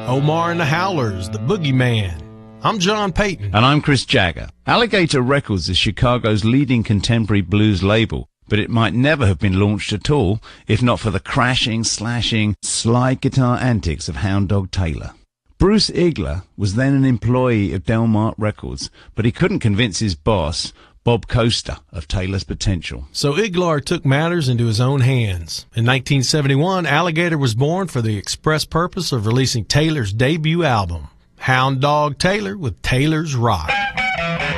Omar and the Howlers, The Boogeyman. I'm John Payton. And I'm Chris Jagger. Alligator Records is Chicago's leading contemporary blues label, but it might never have been launched at all if not for the crashing, slashing, slide guitar antics of Hound Dog Taylor. Bruce Igler was then an employee of Delmar Records, but he couldn't convince his boss, Bob Costa, of Taylor's potential. So Iglar took matters into his own hands. In 1971, Alligator was born for the express purpose of releasing Taylor's debut album, Hound Dog Taylor with Taylor's Rock.